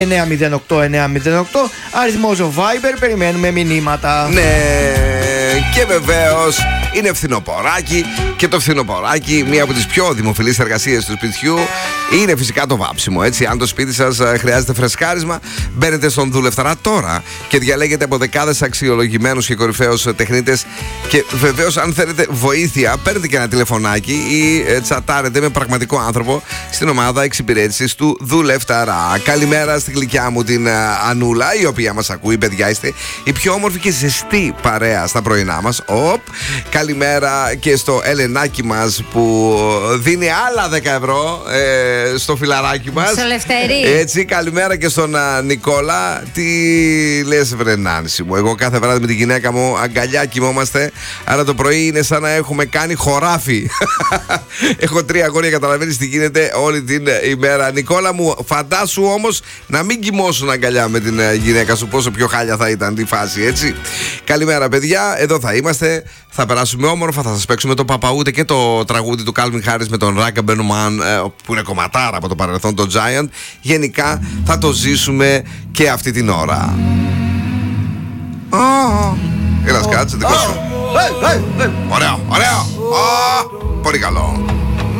908-908. Αριθμός ο Viber, περιμένουμε μηνύματα. Ναι, και βεβαίως είναι φθινοποράκι. Και το φθινοποράκι, μία από τις πιο δημοφιλείς εργασίες του σπιτιού, είναι φυσικά το βάψιμο. Έτσι, αν το σπίτι σας χρειάζεται φρεσκάρισμα, μπαίνετε στον Δουλευταρά τώρα και διαλέγετε από δεκάδες αξιολογημένους και κορυφαίους τεχνίτες. Και βεβαίως, αν θέλετε βοήθεια, παίρνετε και ένα τηλεφωνάκι ή τσατάρετε με πραγματικό άνθρωπο στην ομάδα εξυπηρέτησης του Δουλευταρά. Καλημέρα στη γλυκιά μου την Ανούλα, η οποία μας ακούει. Παιδιά, είστε η πιο όμορφη και ζεστή παρέα στα πρωινά μας. Καλημέρα και στο Ελενάκι μας που δίνει άλλα 10 ευρώ στο φιλαράκι μας. Στο Λευτέρι. Έτσι, καλημέρα και στον Νικόλα. Τι λες, βρε Νάνση μου? Εγώ κάθε βράδυ με τη γυναίκα μου αγκαλιά κοιμόμαστε. Άρα το πρωί είναι σαν να έχουμε κάνει χωράφι. Έχω 3 αγόρια, καταλαβαίνεις τι γίνεται όλη την ημέρα. Νικόλα μου, φαντάσου όμως να μην κοιμώσουν αγκαλιά με την γυναίκα σου. Πόσο πιο χάλια θα ήταν τη φάση, έτσι. Καλημέρα, παιδιά. Εδώ θα είμαστε. Θα περάσουμε όμορφα. Θα σας παίξουμε το Παπαούτε και το τραγούδι του Calvin Harris με τον Ragga Benoman, που είναι κομματάρα από το παρελθόν, το Giant. Γενικά θα το ζήσουμε και αυτή την ώρα. Έλα, σκάτσε, δικό σου. Ωραίο, ωραίο. Πολύ καλό.